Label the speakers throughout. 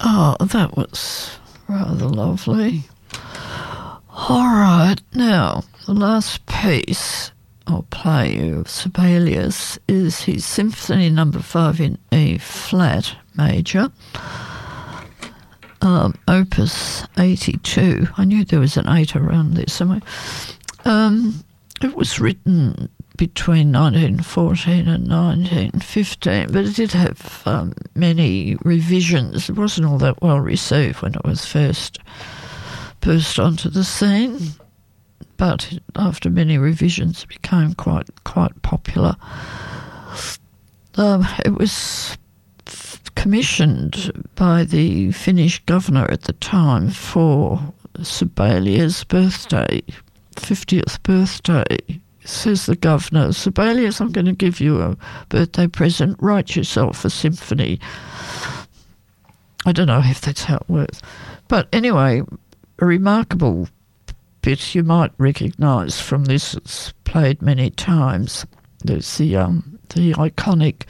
Speaker 1: Oh, that was rather lovely. All right, now, the last piece I'll play you of Sibelius is his Symphony No. 5 in E flat major, Opus 82. I knew there was an 8 around there somewhere. It was written between 1914 and 1915, but it did have many revisions. It wasn't all that well received when it was first burst onto the scene, but after many revisions it became quite popular. It was commissioned by the Finnish governor at the time for Sibelius' birthday, 50th birthday. Says the governor, Sibelius, I'm going to give you a birthday present. Write yourself a symphony. I don't know if that's how it works. But anyway, a remarkable bit you might recognise from this. It's played many times. There's the iconic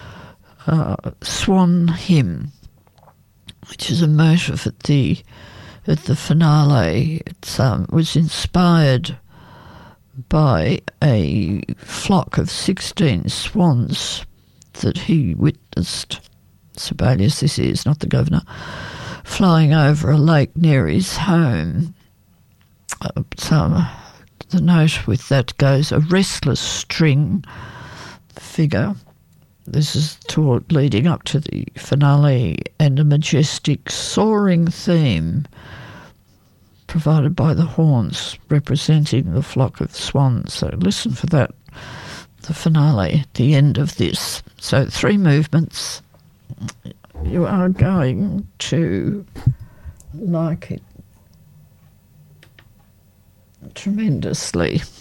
Speaker 1: Swan Hymn, which is a motive at the finale. It was inspired by a flock of 16 swans that he witnessed, Sibelius this is, not the governor, flying over a lake near his home. So the note with that goes, a restless string figure. This is leading up to the finale, and a majestic soaring theme provided by the horns representing the flock of swans. So listen for that, the finale, the end of this. So 3 movements. You are going to like it tremendously.